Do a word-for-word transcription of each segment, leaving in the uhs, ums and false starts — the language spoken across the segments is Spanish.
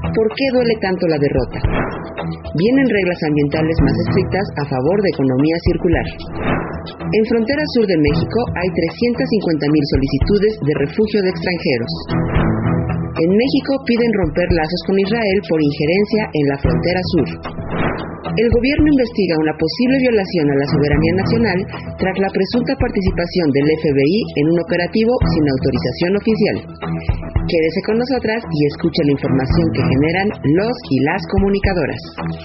¿Por qué duele tanto la derrota? Vienen reglas ambientales más estrictas a favor de economía circular. En frontera sur de México hay trescientas cincuenta mil solicitudes de refugio de extranjeros. En México piden romper lazos con Israel por injerencia en la frontera sur. El gobierno investiga una posible violación a la soberanía nacional tras la presunta participación del F B I en un operativo sin autorización oficial. Quédese con nosotras y escuche la información que generan los y las comunicadoras.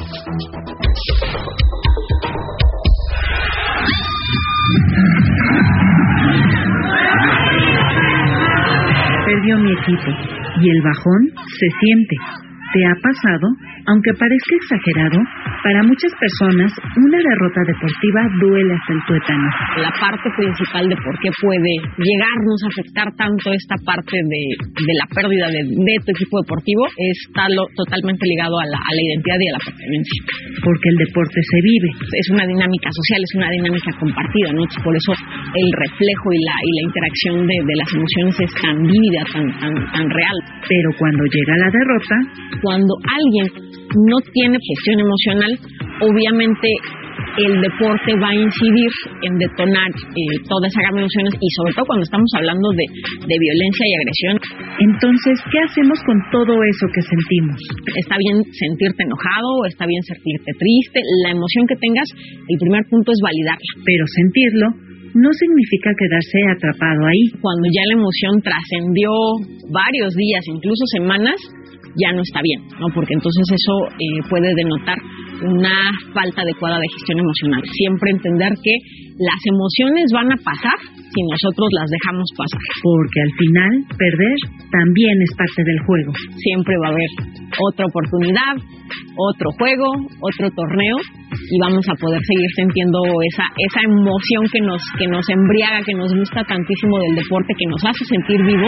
Perdió mi equipo y el bajón se siente. ¿Te ha pasado? Aunque parezca exagerado, para muchas personas una derrota deportiva duele hasta el tuétano. La parte principal de por qué puede llegarnos a afectar tanto esta parte de, de la pérdida de, de tu equipo deportivo está lo, totalmente ligado a la, a la identidad y a la pertenencia. Porque el deporte se vive. Es una dinámica social, es una dinámica compartida, ¿no? Por eso el reflejo y la, y la interacción de, de las emociones es tan vívida, tan, tan, tan real. Pero cuando llega la derrota, cuando alguien no tiene gestión emocional, obviamente el deporte va a incidir en detonar eh, toda esa gama de emociones y sobre todo cuando estamos hablando de, de violencia y agresión. Entonces, ¿qué hacemos con todo eso que sentimos? Está bien sentirte enojado, está bien sentirte triste, la emoción que tengas, el primer punto es validarla. Pero sentirlo no significa quedarse atrapado ahí. Cuando ya la emoción trascendió varios días, incluso semanas, ya no está bien, ¿no? Porque entonces eso eh, puede denotar una falta adecuada de gestión emocional. Siempre entender que las emociones van a pasar si nosotros las dejamos pasar. Porque al final, perder también es parte del juego. Siempre va a haber otra oportunidad, otro juego, otro torneo y vamos a poder seguir sintiendo esa esa emoción que nos que nos embriaga, que nos gusta tantísimo del deporte, que nos hace sentir vivos.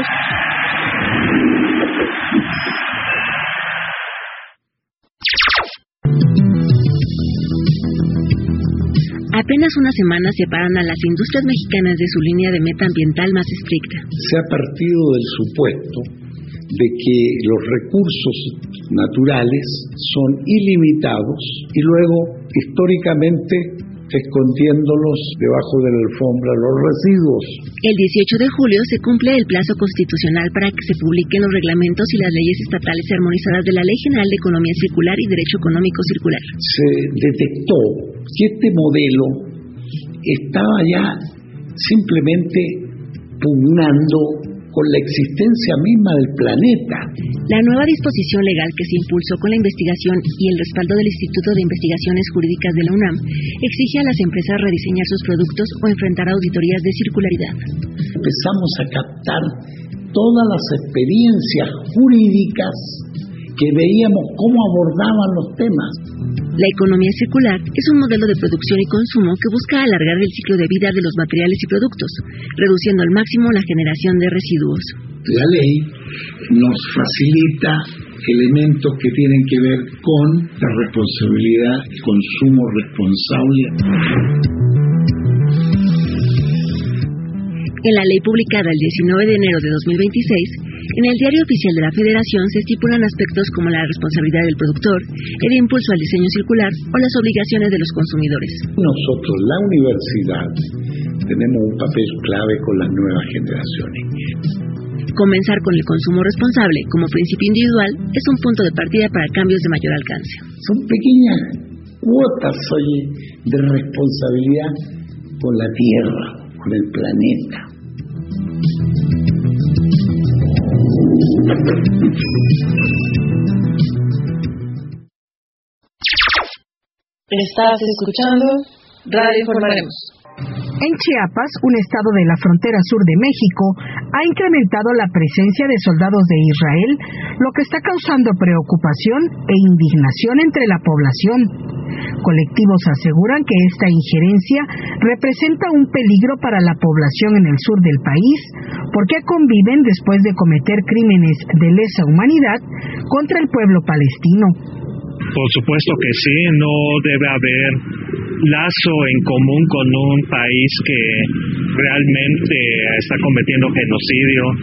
Apenas unas semanas separan a las industrias mexicanas de su línea de meta ambiental más estricta. Se ha partido del supuesto de que los recursos naturales son ilimitados y luego, históricamente, escondiéndolos debajo de la alfombra, los residuos. El dieciocho de julio se cumple el plazo constitucional para que se publiquen los reglamentos y las leyes estatales armonizadas de la Ley General de Economía Circular y Derecho Económico Circular. Se detectó que este modelo estaba ya simplemente pugnando con la existencia misma del planeta. La nueva disposición legal que se impulsó con la investigación y el respaldo del Instituto de Investigaciones Jurídicas de la UNAM exige a las empresas rediseñar sus productos o enfrentar auditorías de circularidad. Empezamos a captar todas las experiencias jurídicas que veíamos cómo abordaban los temas. La economía circular es un modelo de producción y consumo que busca alargar el ciclo de vida de los materiales y productos, reduciendo al máximo la generación de residuos. La ley nos facilita elementos que tienen que ver con la responsabilidad, consumo responsable. En la ley publicada el diecinueve de enero de dos mil veintiséis, en el Diario Oficial de la Federación se estipulan aspectos como la responsabilidad del productor, el impulso al diseño circular o las obligaciones de los consumidores. Nosotros, la universidad, tenemos un papel clave con las nuevas generaciones. Comenzar con el consumo responsable como principio individual es un punto de partida para cambios de mayor alcance. Son pequeñas cuotas hoy de responsabilidad con la tierra, con el planeta. Estás escuchando Radio Informaremos. En Chiapas, un estado de la frontera sur de México, ha incrementado la presencia de soldados de Israel, lo que está causando preocupación e indignación entre la población. Colectivos aseguran que esta injerencia representa un peligro para la población en el sur del país, porque conviven después de cometer crímenes de lesa humanidad contra el pueblo palestino. Por supuesto que sí, no debe haber lazo en común con un país que realmente está cometiendo genocidio.